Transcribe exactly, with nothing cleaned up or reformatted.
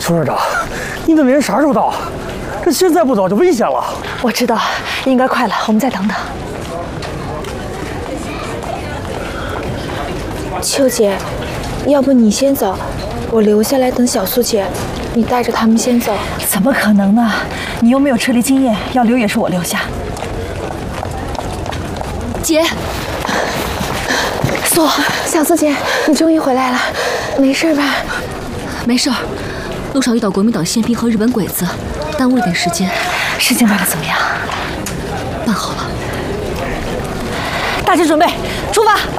苏院长，你的人啥时候到？这现在不走就危险了。 我知道，应该快了，我们再等等。 秋姐，要不你先走，我留下来等小苏姐，你带着他们先走。 怎么可能呢？你又没有车厘经验，要留也是我留下。 姐，苏，小苏姐，你终于回来了，没事吧？ 没事儿，路上遇到国民党宪兵和日本鬼子，耽误了点时间。 事情办得怎么样？ 办好了。 大家准备出发。